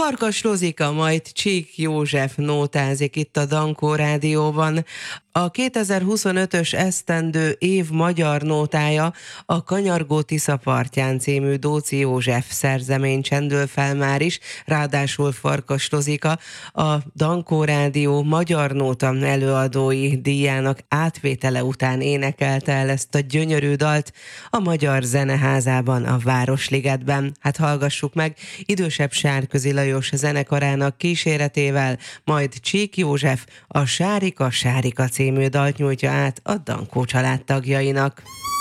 Farkas Lozika, majd Csík József nótázik itt a Dankó Rádióban. A 2025-ös esztendő év magyar nótája a Kanyargó Tisza partján című Dóczy József szerzemény csendül fel már is, ráadásul Farkas Lozika a Dankó Rádió magyar nóta előadói díjának átvétele után énekelte el ezt a gyönyörű dalt a Magyar Zeneházában, a Városligetben. Hát hallgassuk meg idősebb Sárközi Lajos zenekarának kíséretével, majd Csík József a Sárika című dalt nyújtja át a Dankó család tagjainak.